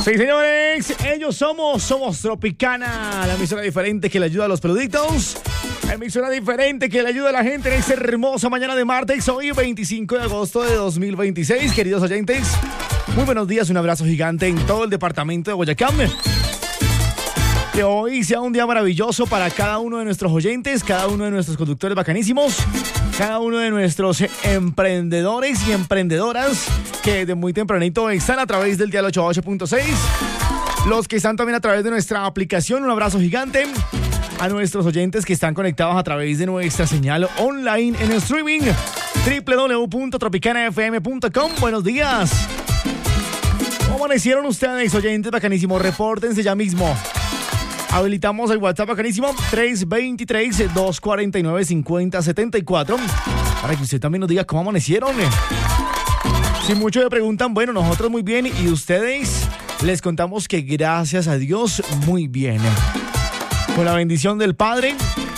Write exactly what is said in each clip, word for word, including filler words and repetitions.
Sí, señores, ellos somos, somos Tropicana, la emisora diferente que le ayuda a los peluditos. La emisora diferente que le ayuda a la gente en esta hermosa mañana de martes, hoy veinticinco de agosto de dos mil veintiséis. Queridos oyentes, muy buenos días, un abrazo gigante en todo el departamento de Boyacá. Que hoy sea un día maravilloso para cada uno de nuestros oyentes, cada uno de nuestros conductores bacanísimos, cada uno de nuestros emprendedores y emprendedoras que de muy tempranito están a través del dial ochenta y ocho punto seis. Los que están también a través de nuestra aplicación, un abrazo gigante. A nuestros oyentes que están conectados a través de nuestra señal online en streaming, doble u doble u doble u punto tropicana f m punto com. Buenos días. ¿Cómo amanecieron ustedes, oyentes bacanísimos? Repórtense ya mismo. Habilitamos el WhatsApp bacanísimo tres dos tres, dos cuatro nueve, cinco cero siete cuatro para que usted también nos diga cómo amanecieron. Si muchos me preguntan, bueno, nosotros muy bien, y ustedes, les contamos que gracias a Dios muy bien. Con la bendición del Padre,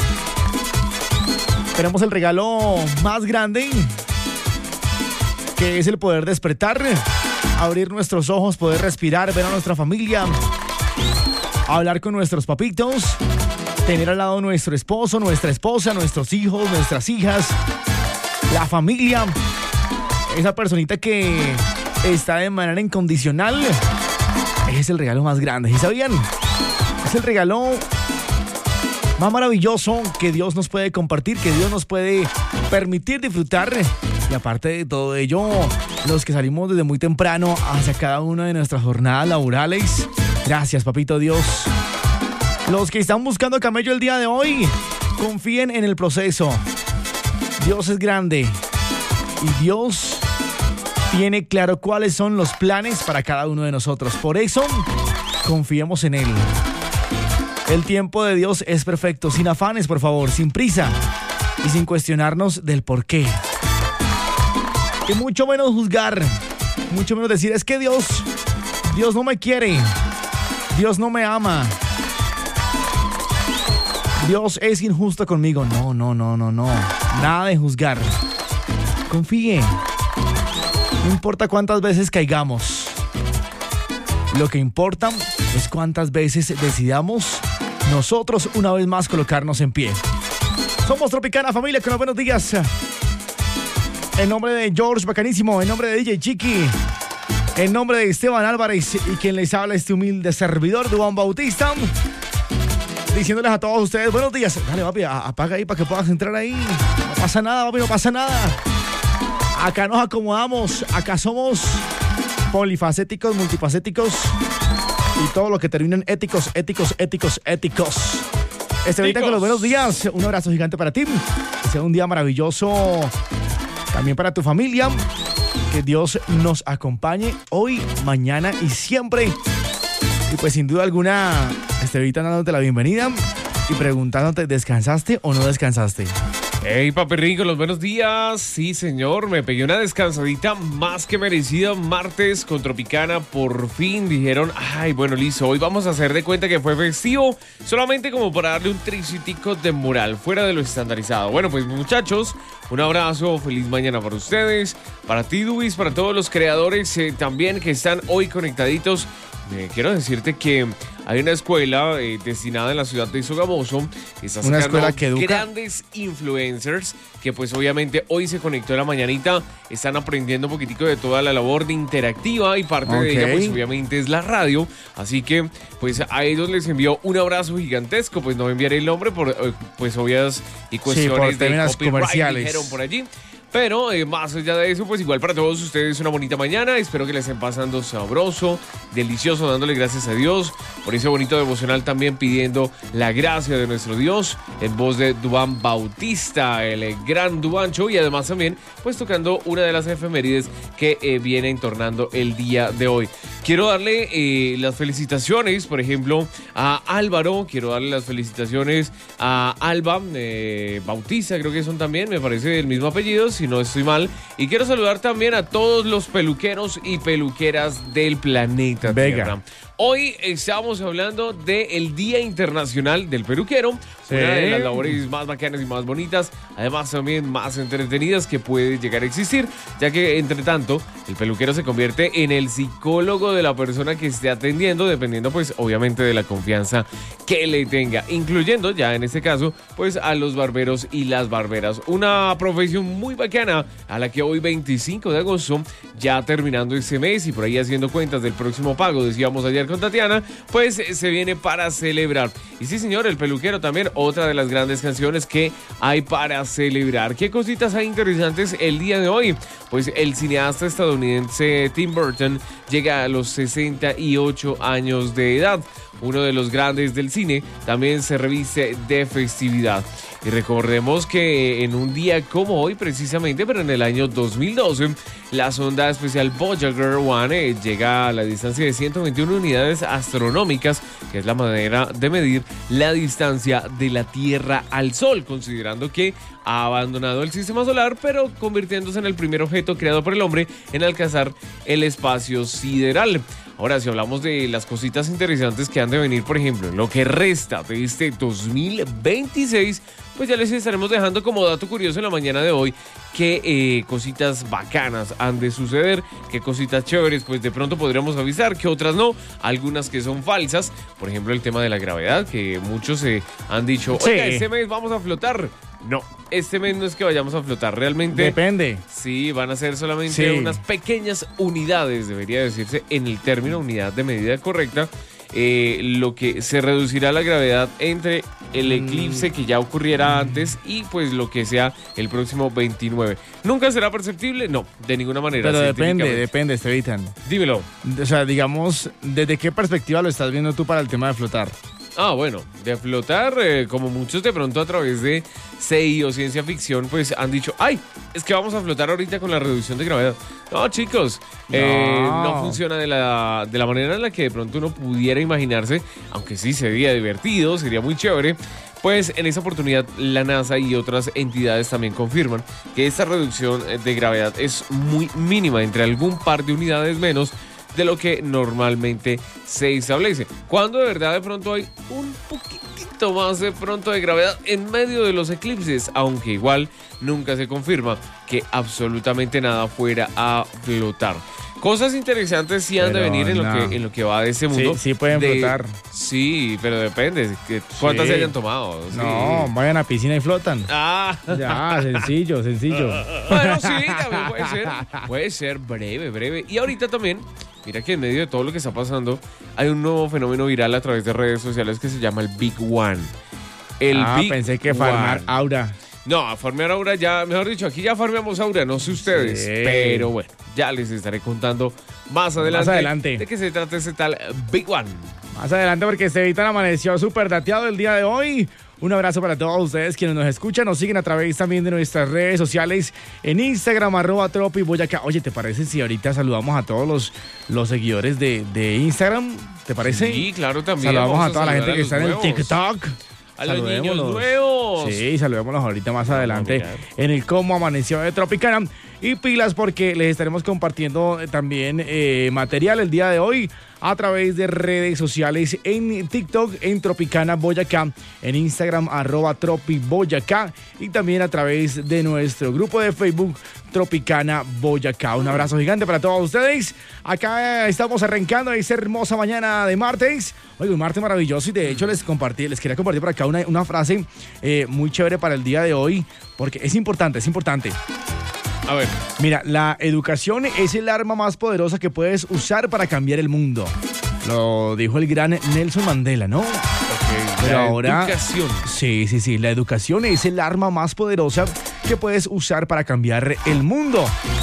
tenemos el regalo más grande, que es el poder despertar, abrir nuestros ojos, poder respirar, ver a nuestra familia, hablar con nuestros papitos, tener al lado nuestro esposo, nuestra esposa, nuestros hijos, nuestras hijas, la familia, esa personita que está de manera incondicional. Es el regalo más grande, ¿sí sabían? Es el regalo más maravilloso que Dios nos puede compartir, que Dios nos puede permitir disfrutar. Y aparte de todo ello, los que salimos desde muy temprano hacia cada una de nuestras jornadas laborales, gracias, papito Dios. Los que están buscando camello el día de hoy, confíen en el proceso. Dios es grande y Dios tiene claro cuáles son los planes para cada uno de nosotros. Por eso, confiemos en Él. El tiempo de Dios es perfecto, sin afanes, por favor, sin prisa y sin cuestionarnos del por qué. Y mucho menos juzgar, mucho menos decir, es que Dios, Dios no me quiere, Dios no me ama, Dios es injusto conmigo. No, no, no, no, no, nada de juzgar. Confíe, no importa cuántas veces caigamos, lo que importa es cuántas veces decidamos nosotros una vez más colocarnos en pie. Somos Tropicana, familia, con los buenos días. En nombre de George Bacanísimo, en nombre de D J Chiqui, en nombre de Esteban Álvarez y quien les habla este humilde servidor, Duván Bautista, diciéndoles a todos ustedes buenos días. Dale, papi, apaga ahí para que puedas entrar ahí. No pasa nada, papi, no pasa nada. Acá nos acomodamos, acá somos polifacéticos, multifacéticos y todo lo que termina en éticos, éticos, éticos, éticos. Estevita con los buenos días. Un abrazo gigante para ti. Que sea un día maravilloso también para tu familia. Que Dios nos acompañe hoy, mañana y siempre. Y pues sin duda alguna, Estevita dándote la bienvenida y preguntándote, ¿descansaste o no descansaste? Hey, papi rico, los buenos días. Sí, señor, me pegué una descansadita más que merecida. Martes con Tropicana, por fin dijeron, ay, bueno, listo, hoy vamos a hacer de cuenta que fue festivo, solamente como para darle un tricitico de moral, fuera de lo estandarizado. Bueno, pues muchachos, un abrazo, feliz mañana para ustedes, para ti, Dubis, para todos los creadores eh, también que están hoy conectaditos. Eh, quiero decirte que hay una escuela eh, destinada en la ciudad de Sogamoso que está una sacando escuela que educa grandes influencers que pues obviamente hoy se conectó en la mañanita, están aprendiendo un poquitico de toda la labor de interactiva y parte okay. de ella pues obviamente es la radio, así que pues a ellos les envió un abrazo gigantesco, pues no enviaré el nombre por eh, pues obvias y cuestiones sí, por de copyright comerciales. Dijeron por allí. Pero eh, más allá de eso, pues igual para todos ustedes una bonita mañana. Espero que les estén pasando sabroso, delicioso, dándole gracias a Dios por ese bonito devocional, también pidiendo la gracia de nuestro Dios en voz de Duván Bautista, el gran Duvancho, y además también pues tocando una de las efemérides que eh, viene entornando el día de hoy. Quiero darle eh, las felicitaciones, por ejemplo, a Álvaro, quiero darle las felicitaciones a Alba eh, Bautista, creo que son también, me parece el mismo apellido, si no estoy mal. Y quiero saludar también a todos los peluqueros y peluqueras del planeta Vega. Tierra. Hoy estamos hablando del Día Internacional del Peluquero, sí. Una de las labores más bacanas y más bonitas, además también más entretenidas que puede llegar a existir, ya que entre tanto el peluquero se convierte en el psicólogo de la persona que esté atendiendo, dependiendo pues obviamente de la confianza que le tenga, incluyendo ya en este caso pues a los barberos y las barberas. Una profesión muy bacana a la que hoy veinticinco de agosto, ya terminando este mes y por ahí haciendo cuentas del próximo pago, decíamos ayer con Tatiana, pues se viene para celebrar. Y sí señor, el peluquero también, otra de las grandes canciones que hay para celebrar. ¿Qué cositas hay interesantes el día de hoy? Pues el cineasta estadounidense Tim Burton llega a los sesenta y ocho años de edad. Uno de los grandes del cine también se reviste de festividad. Y recordemos que en un día como hoy, precisamente, pero en el año dos mil doce, la sonda espacial Voyager uno eh, llega a la distancia de ciento veintiuna unidades astronómicas, que es la manera de medir la distancia de la Tierra al Sol, considerando que ha abandonado el sistema solar, pero convirtiéndose en el primer objeto creado por el hombre en alcanzar el espacio sideral. Ahora, si hablamos de las cositas interesantes que han de venir, por ejemplo, en lo que resta de este dos mil veintiséis, pues ya les estaremos dejando como dato curioso en la mañana de hoy qué eh, cositas bacanas han de suceder, qué cositas chéveres, pues de pronto podríamos avisar, que otras no, algunas que son falsas, por ejemplo el tema de la gravedad, que muchos eh, han dicho, oiga, sí. este mes vamos a flotar. No, este mes no es que vayamos a flotar, realmente. Depende. Sí, van a ser solamente sí. unas pequeñas unidades, debería decirse en el término unidad de medida correcta, eh, lo que se reducirá la gravedad entre el eclipse que ya ocurriera antes y pues lo que sea el próximo veintinueve. ¿Nunca será perceptible? No, de ninguna manera. Pero depende, depende, Estevitan. Dímelo. O sea, digamos, ¿desde qué perspectiva lo estás viendo tú para el tema de flotar? Ah, bueno, de flotar, eh, como muchos de pronto a través de C I o ciencia ficción, pues han dicho, ay, es que vamos a flotar ahorita con la reducción de gravedad. No, chicos, no, eh, no funciona de la, de la manera en la que de pronto uno pudiera imaginarse, aunque sí sería divertido, sería muy chévere. Pues en esa oportunidad la NASA y otras entidades también confirman que esta reducción de gravedad es muy mínima, entre algún par de unidades menos de lo que normalmente se establece. Cuando de verdad de pronto hay un poquitito más de pronto de gravedad en medio de los eclipses, aunque igual nunca se confirma que absolutamente nada fuera a flotar. Cosas interesantes sí han pero de venir en, no. lo que, en lo que va de ese mundo. Sí, sí pueden de, flotar. Sí, pero depende. ¿Cuántas sí. se hayan tomado? Sí. No, vayan a piscina y flotan. Ah. Ya, sencillo, sencillo. Bueno, sí, también puede ser. Puede ser breve, breve. Y ahorita también, mira que en medio de todo lo que está pasando, hay un nuevo fenómeno viral a través de redes sociales que se llama el Big One. El ah, Big pensé que farmar One. aura. No, a farmear aura ya, mejor dicho, aquí ya farmeamos aura, no sé ustedes, sí. Pero bueno, ya les estaré contando más adelante, más adelante de qué se trata ese tal Big One. Más adelante, porque Estevitan amaneció súper dateado el día de hoy. Un abrazo para todos ustedes quienes nos escuchan, nos siguen a través también de nuestras redes sociales, en Instagram, arroba Tropi Boyacá. Oye, ¿te parece si ahorita saludamos a todos los, los seguidores de, de Instagram? ¿Te parece? Sí, claro, también. Saludamos Vamos a toda a la gente que está nuevos. en el TikTok. A los niños nuevos. Sí, saludémoslos ahorita más adelante en el Cómo Amaneció de Tropicana. Y pilas porque les estaremos compartiendo también eh, material el día de hoy a través de redes sociales en TikTok, en Tropicana Boyacá, en Instagram, arroba Tropi Boyacá, y también a través de nuestro grupo de Facebook, Tropicana Boyacá. Un abrazo gigante para todos ustedes. Acá estamos arrancando esta hermosa mañana de martes. Oye, un martes maravilloso, y de hecho les compartí, les quería compartir por acá una, una frase eh, muy chévere para el día de hoy, porque es importante, es importante. A ver. Mira, la educación es el arma más poderosa que puedes usar para cambiar el mundo. Lo dijo el gran Nelson Mandela, ¿no? Okay, Pero la ahora, educación. Sí, sí, sí. La educación es el arma más poderosa que puedes usar para cambiar el mundo.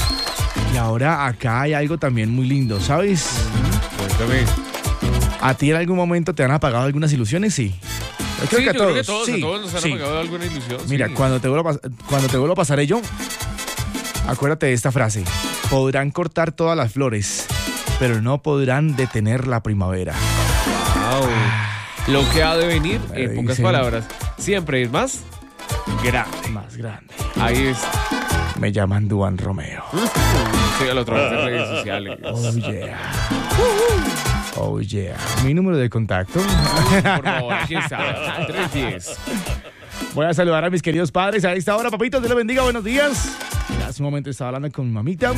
Y ahora acá hay algo también muy lindo, ¿sabes? Cuéntame. ¿A ti en algún momento te han apagado algunas ilusiones? Sí. Yo creo, sí, que, a yo todos. creo que todos, sí, a todos nos han sí. apagado alguna ilusión. Mira, sí. cuando te vuelvo a, cuando te vuelvo a pasar ello, acuérdate de esta frase. Podrán cortar todas las flores, pero no podrán detener la primavera. Wow. Lo que ha de venir, Me en dicen, pocas palabras, siempre es más grande. Más grande. Ahí es. Me llaman Duan Romeo. Sí, a la otra vez de redes sociales. Oh, yeah. Oh, yeah. Mi número de contacto. Por favor, aquí está. tres diez. Voy a saludar a mis queridos padres a esta hora. Papitos, Dios les bendiga. Buenos días. Hace un momento estaba hablando con mi mamita.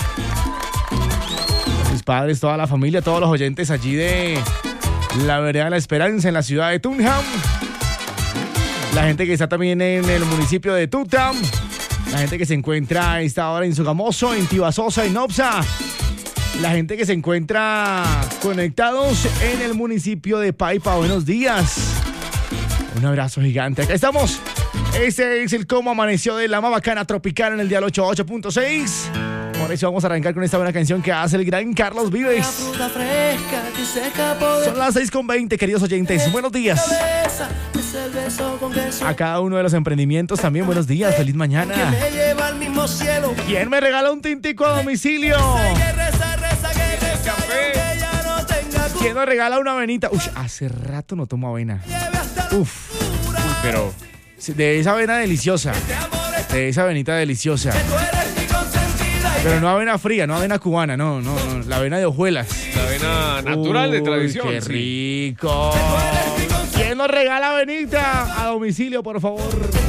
Mis padres, toda la familia, todos los oyentes allí de la Vereda de la Esperanza en la ciudad de Tunham. La gente que está también en el municipio de Tutam. La gente que se encuentra a esta hora en Sogamoso, en Tibasosa, en Nopsa. La gente que se encuentra conectados en el municipio de Paipa. Buenos días. Un abrazo gigante. Acá estamos. Este es el Cómo Amaneció de la más bacana tropical en el dial ochenta y ocho punto seis. Por eso vamos a arrancar con esta buena canción que hace el gran Carlos Vives. Son las seis con veinte, queridos oyentes. Buenos días. A cada uno de los emprendimientos también buenos días. Feliz mañana. ¿Quién me regala un tintico a domicilio? ¿Quién nos regala una avenita? Uy, hace rato no tomo avena. Uf. Pero de esa avena deliciosa. De esa avenita deliciosa. Pero no avena fría, no avena cubana, no, no, no, la avena de hojuelas. La avena natural. Uy, de tradición. ¡Qué sí. rico! ¿Quién nos regala avenita a domicilio, por favor?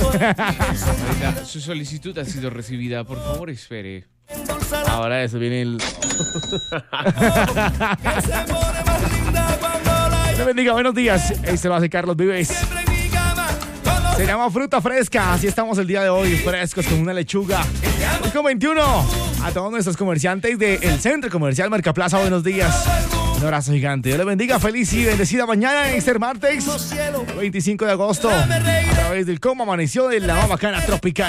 Su solicitud ha sido recibida, por favor, espere. Ahora eso viene el... Dios bendiga, buenos días. Este lo hace Carlos Vives. Se llama Fruta Fresca. Así estamos el día de hoy, frescos con una lechuga. Hoy con veintiuno. A todos nuestros comerciantes del Centro Comercial Mercaplaza, buenos días. Un abrazo gigante. Dios les bendiga. Feliz y bendecida mañana en este martes veinticinco de agosto. A través del Cómo Amaneció de la más bacana tropical.